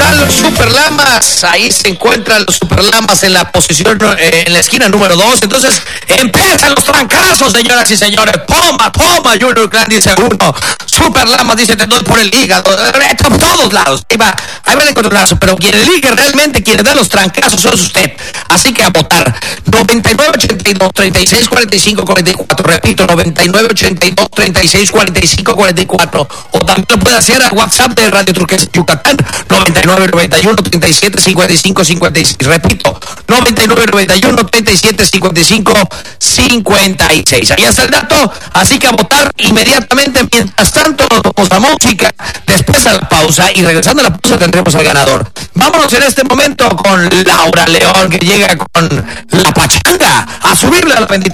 están los Superlamas? Ahí se encuentran los Superlamas en la posición, en la esquina número 2. Entonces, empiezan los trancazos, señoras y señores. Toma, Junior Clan dice 1. Superlamas dice, te doy por el hígado. Por todos lados. Ahí va el encontronazo. Pero quien elige realmente, quien da los trancazos, es usted. Así que a votar. 9982-3645-44. Repito, 9982-3645-44. O también lo puede hacer a WhatsApp de Radio Turquesa Yucatán. 9991-3755-56. Repito, 9991-3755-56. Ahí está el dato, así que a votar inmediatamente. Mientras tanto, vamos a música, después a la pausa, y regresando a la pausa tendremos al ganador. Vámonos en este momento con Laura León, que llega con la pachanga a subirle a la bendita